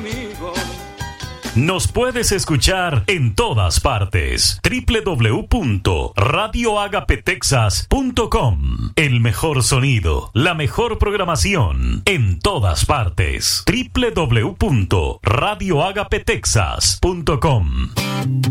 amigo. Nos puedes escuchar en todas partes. www.radioagapetexas.com. El mejor sonido, la mejor programación en todas partes. www.radioagapetexas.com.